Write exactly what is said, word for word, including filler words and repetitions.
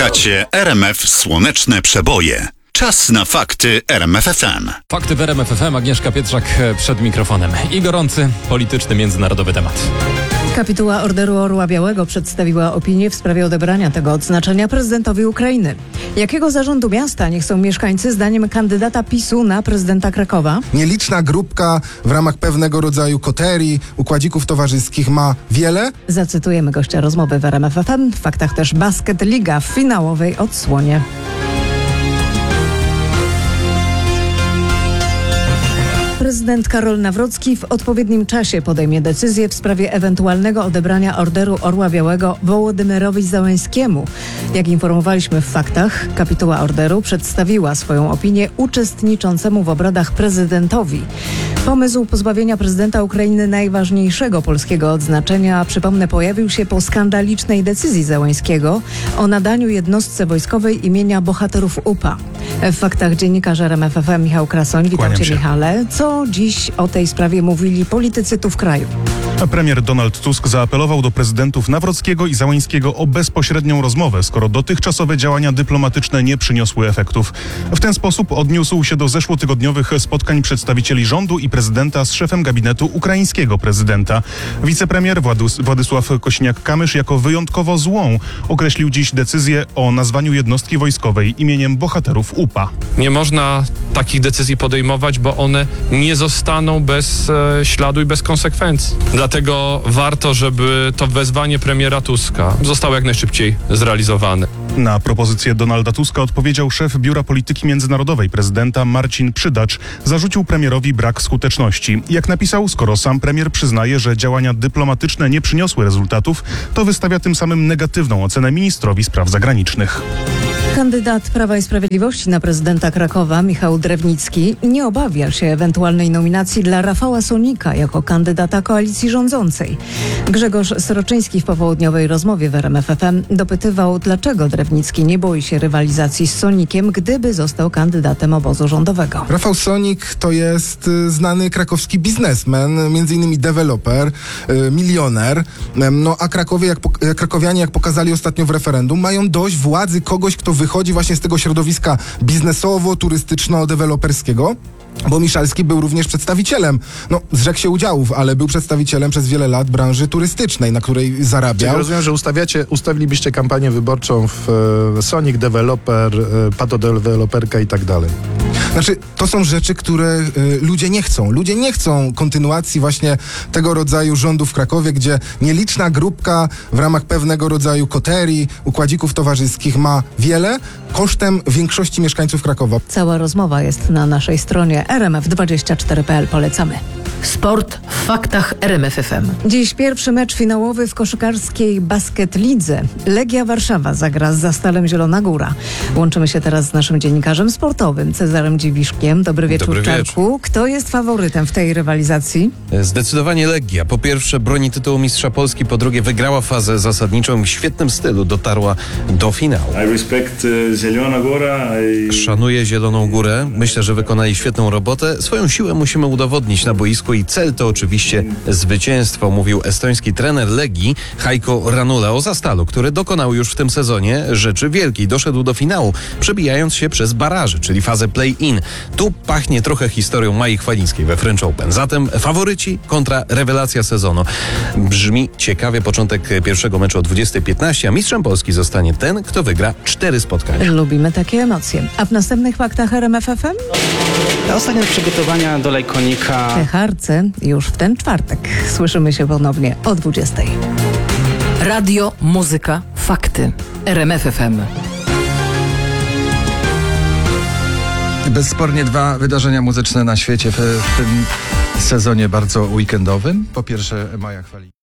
Słuchacie R M F Słoneczne Przeboje. Czas na fakty R M F F M. Fakty w R M F F M. Agnieszka Pietrzak przed mikrofonem. I gorący, polityczny, międzynarodowy temat. Kapituła Orderu Orła Białego przedstawiła opinię w sprawie odebrania tego odznaczenia prezydentowi Ukrainy. Jakiego zarządu miasta nie chcą mieszkańcy zdaniem kandydata PiSu na prezydenta Krakowa? Nieliczna grupka w ramach pewnego rodzaju koterii, układzików towarzyskich ma wiele. Zacytujemy gościa rozmowy w R M F F M. W faktach też Basket Liga w finałowej odsłonie. Prezydent Karol Nawrocki w odpowiednim czasie podejmie decyzję w sprawie ewentualnego odebrania Orderu Orła Białego Wołodymyrowi Zełenskiemu. Jak informowaliśmy w faktach, kapituła orderu przedstawiła swoją opinię uczestniczącemu w obradach prezydentowi. Pomysł pozbawienia prezydenta Ukrainy najważniejszego polskiego odznaczenia, przypomnę, pojawił się po skandalicznej decyzji Zełenskiego o nadaniu jednostce wojskowej imienia bohaterów U P A. W faktach dziennikarz R M F F M Michał Krasoń. Witam Kłaniam Cię, się. Michale. Co dziś o tej sprawie mówili politycy tu w kraju? A premier Donald Tusk zaapelował do prezydentów Nawrockiego i Zełenskiego o bezpośrednią rozmowę, skoro dotychczasowe działania dyplomatyczne nie przyniosły efektów. W ten sposób odniósł się do zeszłotygodniowych spotkań przedstawicieli rządu i prezydenta z szefem gabinetu ukraińskiego prezydenta. Wicepremier Władys- Władysław Kosiniak-Kamysz jako wyjątkowo złą określił dziś decyzję o nazwaniu jednostki wojskowej imieniem bohaterów U P A. Nie można takich decyzji podejmować, bo one nie zostaną bez e, śladu i bez konsekwencji. Dlatego warto, żeby to wezwanie premiera Tuska zostało jak najszybciej zrealizowane. Na propozycję Donalda Tuska odpowiedział szef Biura Polityki Międzynarodowej prezydenta Marcin Przydacz. Zarzucił premierowi brak skuteczności. Jak napisał, skoro sam premier przyznaje, że działania dyplomatyczne nie przyniosły rezultatów, to wystawia tym samym negatywną ocenę ministrowi spraw zagranicznych. Kandydat Prawa i Sprawiedliwości na prezydenta Krakowa, Michał Drewnicki, nie obawia się ewentualnej nominacji dla Rafała Sonika jako kandydata koalicji rządzącej. Grzegorz Sroczyński w popołudniowej rozmowie w R M F F M dopytywał, dlaczego Drewnicki nie boi się rywalizacji z Sonikiem, gdyby został kandydatem obozu rządowego. Rafał Sonik to jest y, znany krakowski biznesmen, między innymi deweloper, y, milioner. Em, No a Krakowie, jak, pok- krakowianie, jak pokazali ostatnio w referendum, mają dość władzy kogoś, kto wychodzi właśnie z tego środowiska biznesowo-turystyczno-deweloperskiego. Bo Miszalski był również przedstawicielem, no zrzekł się udziałów, ale był przedstawicielem przez wiele lat branży turystycznej, na której zarabiał. Czyli rozumiem, że ustawiacie, ustawilibyście kampanię wyborczą w e, Sonic Developer, e, Pato Developerka i tak dalej. Znaczy, to są rzeczy, które y, ludzie nie chcą. Ludzie nie chcą kontynuacji właśnie tego rodzaju rządu w Krakowie, gdzie nieliczna grupka w ramach pewnego rodzaju koterii, układzików towarzyskich ma wiele, kosztem większości mieszkańców Krakowa. Cała rozmowa jest na naszej stronie r m f dwadzieścia cztery kropka p l. Polecamy. Sport w faktach R M F F M. Dziś pierwszy mecz finałowy w koszykarskiej Basket Lidze. Legia Warszawa zagra z Zastalem Zielona Góra. Łączymy się teraz z naszym dziennikarzem sportowym Cezarem Dziwiszkiem. Dobry wieczór, Dobry wieczór. Czarku. Kto jest faworytem w tej rywalizacji? Zdecydowanie Legia. Po pierwsze broni tytułu mistrza Polski, po drugie wygrała fazę zasadniczą, w świetnym stylu dotarła do finału. I respect Zielona Góra. I... Szanuję Zieloną Górę. Myślę, że wykonali świetną robotę. Swoją siłę musimy udowodnić na boisku i cel to oczywiście zwycięstwo, mówił estoński trener Legii Heiko Ranula o Zastalu, który dokonał już w tym sezonie rzeczy wielkiej. Doszedł do finału, przebijając się przez baraże, czyli fazę play-in. Tu pachnie trochę historią Mai Chwalińskiej we French Open. Zatem faworyci kontra rewelacja sezonu. Brzmi ciekawie początek pierwszego meczu o dwudziestej piętnaście, a mistrzem Polski zostanie ten, kto wygra cztery spotkania. Lubimy takie emocje. A w następnych faktach R M F F M? Ostatnie przygotowania do Lejkonika. Te harce już w ten czwartek. Słyszymy się ponownie o dwudziestej. Radio, muzyka, fakty. R M F F M. Bezspornie dwa wydarzenia muzyczne na świecie w, w tym sezonie bardzo weekendowym. Po pierwsze Maja Chwali.